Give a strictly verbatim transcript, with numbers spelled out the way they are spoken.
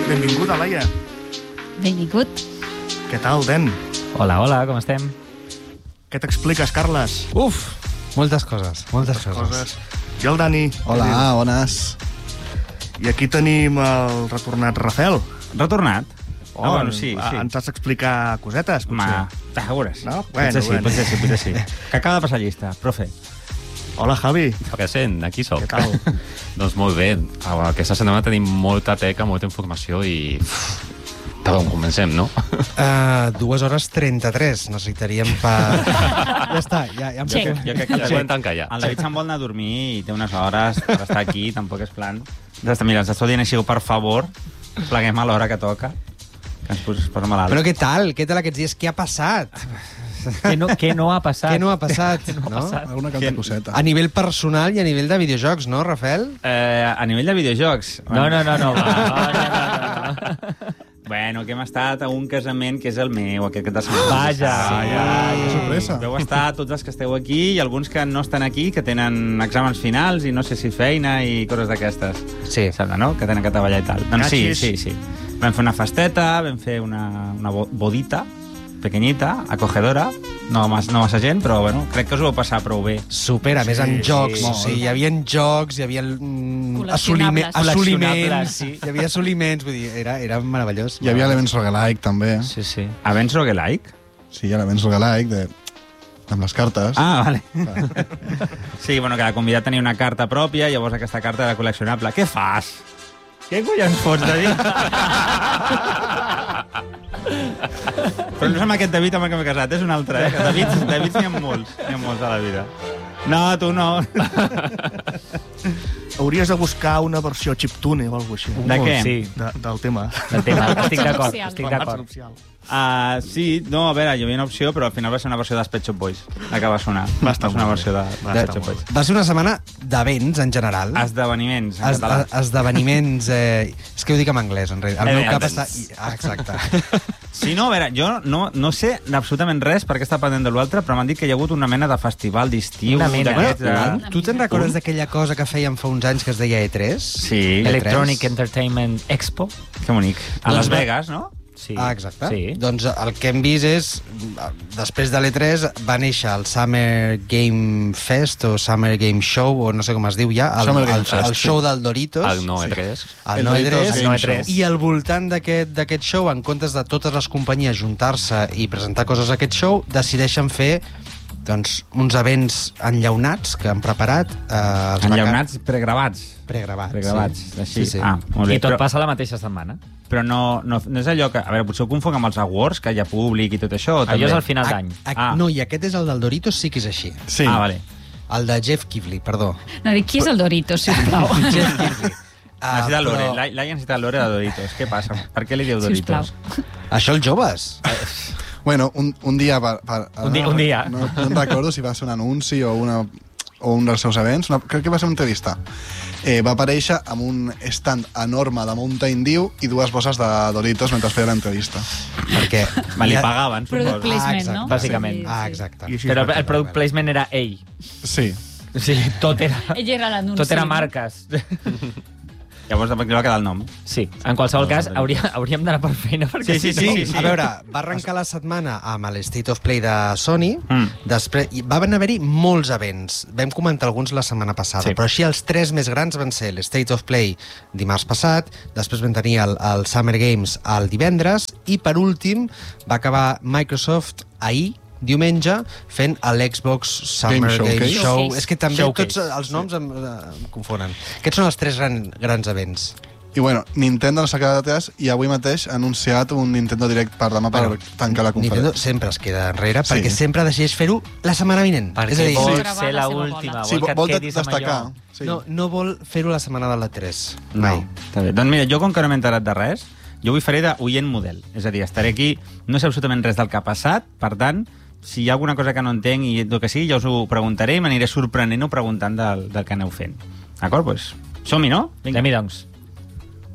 Benvingut, Alaia. Benvingut. Què tal, Den? Hola, hola, com estem? Què t'expliques, Carles? Uf, moltes coses, moltes coses. Coses. I el Dani. Hola, bones. I aquí tenim el retornat Rafel. Retornat? Oh, ah, bueno, sí, sí. Ens has d'explicar cosetes, potser. Ma, a veure, sí. No? Bueno, potser sí, bueno. potser sí, potser sí. Que acaba de passar llista, profe. Hola, Javi. Què sent? Aquí soc. Què tal? Doncs molt bé. Aquesta setmana tenim molta teca, molta informació i... Per on comencem, no? Uh, dues hores trenta-tres necessitaríem per... ja està, ja, ja em Check. puc... Jo crec que ja podem tancar ja. El David se'n vol anar a dormir i té unes hores per estar aquí, tampoc és plan. Mira, ens esteu dient així, per favor, pleguem a l'hora que toca, que ens pos, posa malalt. Però què tal? Què tal aquests dies? Què ha passat? Què no, què no ha passat? Què no ha passat? no ha no? passat? Alguna que altra coseta. A nivell personal i a nivell de videojocs, no, Rafel? Eh, a nivell de videojocs... No, no, no, no. no, no, no, no. Bueno, que hem estat a un casament que és el meu, aquest cap de setmana. Vaja, Sí. vaja. Que sorpresa. Veu estar tots els que esteu aquí i alguns que no estan aquí, que tenen exàmens finals i no sé si feina i coses d'aquestes. Sí. Sembla, no?, que tenen que treballar i tal. Doncs sí, Cachis. sí, sí. Vam fer una festeta, vam fer una, una bo- bodita, pequeñita, acogedora, no, mas, no massa gent, però bueno, crec que us ho vau passar prou bé. Super, a més, amb Sí, jocs. sí, o sigui, hi havia jocs, hi havia mm, assolime, Col·leccionables. assoliments, Sí. hi havia assoliments, vull dir, era, era meravellós. Hi havia elements roguelike, també. Sí, sí. Avens roguelike? Sí, hi ha elements roguelike de... amb les cartes. Ah, vale. Sí, bueno, cada convidat tenia una carta pròpia, llavors aquesta carta era col·leccionable. Què fas? Què collons fots, David? Però no és amb aquest David amb el que m'he casat, és un altre, eh? David, David n'hi ha molts, n'hi ha molts a la vida. No, tu no. Hauries de buscar una versió chiptune o alguna cosa així. De què? Sí, De, del tema. del tema. Estic d'acord, Nupcial. estic Remats d'acord. nupcial. Uh, sí, no, a veure, hi havia una opció, però al final va ser una versió dels Pet Shop Boys, la que va sonar. Va estar va ser una molt versió de, Va de estar Pet Shop molt Boys. Va ser una setmana d'events, en general. Esdeveniments, en Es, català. a, esdeveniments... Eh, és que ho dic en anglès, en realitat. El meu cap està... Events. Ah, exacte. Sí, no, a veure, jo no, no sé absolutament res perquè està pendent de l'altre, però m'han dit que hi ha hagut una mena de festival d'estiu. Una mena. d'aquests, Bueno, eh? tu te'n recordes d'aquella cosa que fèiem fa uns anys que es deia E tres? Sí, Electronic Entertainment Expo. que bonic. A Doncs Las va- Vegas, no? Sí. Ah, exacte. Sí. Doncs el que hem vist és, després de l'E tres, va néixer el Summer Game Fest o Summer Game Show, o no sé com es diu ja, el, Summer el, Game Fest, el show sí. del Doritos. El no E tres. El El no E Doritos tres. Game E tres. I al voltant d'aquest d'aquest show, en comptes de totes les companyies juntar-se i presentar coses a aquest show, decideixen fer doncs, uns events enllaunats que han preparat. Eh, els Enllaunats pregravats. beca- Pregravats. Pregravats, sí. així. Sí, sí. Ah, molt bé. I tot però, passa la mateixa setmana. però no, no, no és allò que... A veure, potser ho confonc amb els awards, que hi ha públic i tot això. o Allò també? és al final A, d'any. a, Ah. No, i aquest és el del Doritos, sí que és així. Sí. Ah, vale. El de Jeff Kivley, perdó. No, dic, qui és el Dorito, sisplau? Jeff Kivley. Ah, Necessita l'Ore. però Però... Laia necessita l'Ore de Doritos. Què passa? Per què li diu Sisplau. Doritos? Això els joves. Bueno, un, un dia... Per, per, Un dia- un dia. No, no em recordo si va ser un anunci o, una, o un dels seus events. Una, crec que va ser una entrevista. Eh, va aparèixer amb un stand enorme de Mountain Dew i dues bosses de Doritos mentre feia l'entrevista. Perquè... Me li hi ha- pagaven, Product suposo. placement, exacte. no? Bàsicament. Sí, Ah, sí. exacte. I així Però es va el product placement era ell. Sí. O sigui, tot era, Ell era l'anunci. tot era no? marques. Llavors aquí va quedar el nom. Sí, en qualsevol cas, hauria, hauríem d'anar per feina, perquè Sí, sí, si no... sí, sí. A veure, va arrencar la setmana amb el State of Play de Sony, Mm. després i van haver-hi molts events. Vam comentar alguns la setmana passada, Sí. però així els tres més grans van ser l'State of Play dimarts passat, després vam tenir el, el Summer Games el divendres, i per últim va acabar Microsoft ahir, diumenge, fent l'Xbox Summer Game Game, Showcase. Show. Showcase. És que també Showcase. tots els noms em, em confonen. Aquests són els tres gran, grans events. I bueno, Nintendo no s'ha quedat atrás i avui mateix ha anunciat un Nintendo Direct per demà per Bueno, tancar la Nintendo conferència. sempre es queda enrere, Sí. perquè sempre decideix fer-ho la setmana vinent. Perquè és a dir, vol Gravar ser la la seva última, bola. Sí, vol que vol et quedis amb destacar. allò. Sí. no, no vol fer-ho la setmana de la tres. No, Mai. està bé. Doncs mira, jo com que no m'he enterat de res, jo avui faré d'oient model. És a dir, estaré aquí, no sé absolutament res del que ha passat, per tant, si hi ha alguna cosa que no entenc i el que sigui, ja us ho preguntaré i m'aniré sorprenent o preguntant del, del que aneu fent. D'acord? Doncs som-hi, no? Vinga. Anem-hi, doncs.